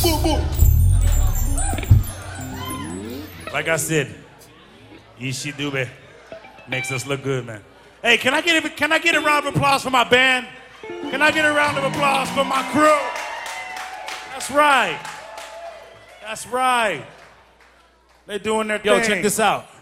Like I said, Ishi Dube makes us look good, man. Hey, can I get a round of applause for my band? Can I get a round of applause for my crew? That's right. That's right. They're doing their thing. Yo, check this out.